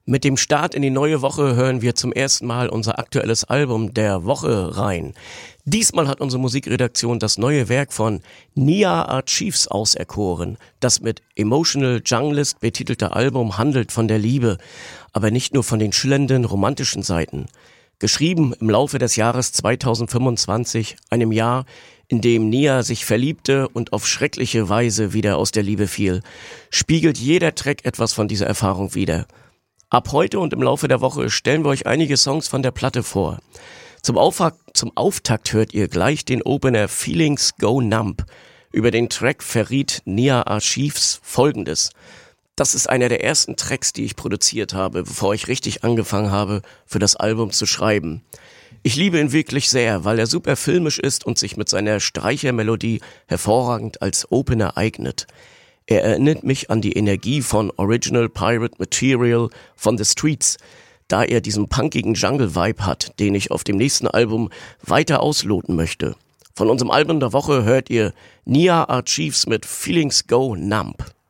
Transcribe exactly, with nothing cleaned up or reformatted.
Mit dem Start in die neue Woche hören wir zum ersten Mal unser aktuelles Album der Woche rein. Diesmal hat unsere Musikredaktion das neue Werk von Nia Archives auserkoren. Das mit Emotional Junglist betitelte Album handelt von der Liebe, aber nicht nur von den schillernden romantischen Seiten. Geschrieben im Laufe des Jahres zweitausendfünfundzwanzig, einem Jahr, in dem Nia sich verliebte und auf schreckliche Weise wieder aus der Liebe fiel, spiegelt jeder Track etwas von dieser Erfahrung wider. Ab heute und im Laufe der Woche stellen wir euch einige Songs von der Platte vor. Zum Auftakt, zum Auftakt hört ihr gleich den Opener Feelings Go Numb. Über den Track verriet Nia Archives Folgendes. Das ist einer der ersten Tracks, die ich produziert habe, bevor ich richtig angefangen habe, für das Album zu schreiben. Ich liebe ihn wirklich sehr, weil er super filmisch ist und sich mit seiner Streichermelodie hervorragend als Opener eignet. Er erinnert mich an die Energie von Original Pirate Material von The Streets, da er diesen punkigen Jungle-Vibe hat, den ich auf dem nächsten Album weiter ausloten möchte. Von unserem Album der Woche hört ihr Nia Archives mit Feelings Go Numb.